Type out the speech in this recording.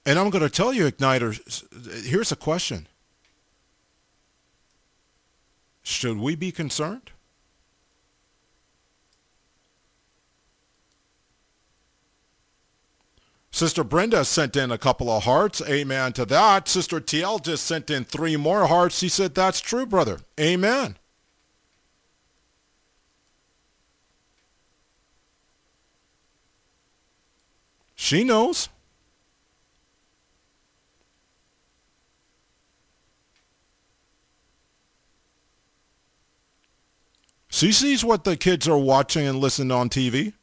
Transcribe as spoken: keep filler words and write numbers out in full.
And I'm going to tell you, Igniter, here's a question. Should we be concerned? Sister Brenda sent in a couple of hearts. Amen to that. Sister T L just sent in three more hearts. She said, that's true, brother. Amen. She knows. She sees what the kids are watching and listening on T V.